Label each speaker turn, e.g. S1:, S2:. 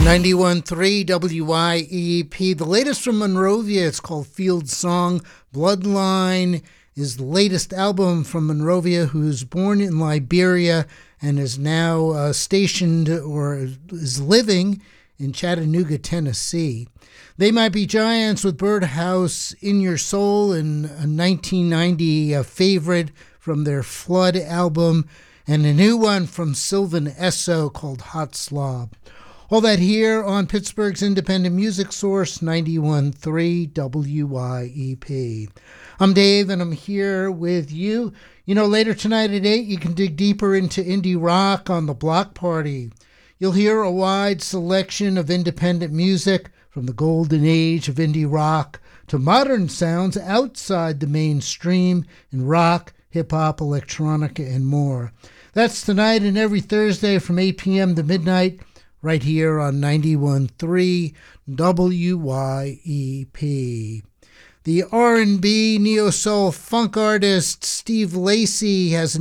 S1: 91.3 WYEP. The latest from Monrovia, it's called Field Song. Bloodline is the latest album from Monrovia, who's born in Liberia and is now stationed or is living in Chattanooga, Tennessee. They Might Be Giants with Birdhouse in Your Soul, in a 1990 favorite from their Flood album, and a new one from Sylvan Esso called Hot Slob. All that here on Pittsburgh's independent music source, 91.3 WYEP. I'm Dave, and I'm here with you. You know, later tonight at 8, you can dig deeper into indie rock on the Block Party. You'll hear a wide selection of independent music, from the golden age of indie rock to modern sounds outside the mainstream in rock, hip-hop, electronica, and more. That's tonight and every Thursday from 8 p.m. to midnight, right here on 91.3 WYEP. The R&B neo-soul funk artist Steve Lacy has a